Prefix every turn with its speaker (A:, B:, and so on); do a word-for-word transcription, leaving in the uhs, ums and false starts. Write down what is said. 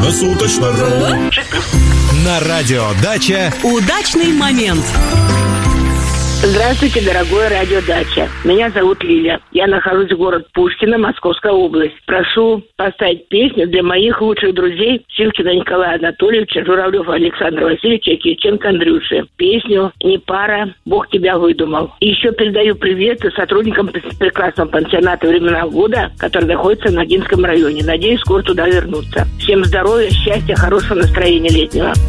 A: Круглосуточно-ру.
B: На радио «Дача»
C: удачный момент.
D: Здравствуйте, дорогое радио «Дача». Меня зовут Лиля. Я нахожусь в городе Пушкино, Московская область. Прошу поставить песню для моих лучших друзей Силкина Николая Анатольевича, Журавлева Александра Васильевича, Кириченко Андрюши. Песню «Не пара, Бог тебя выдумал». И еще передаю привет сотрудникам прекрасного пансионата «Времена года», который находится в Ногинском районе. Надеюсь, скоро туда вернуться. Всем здоровья, счастья, хорошего настроения летнего.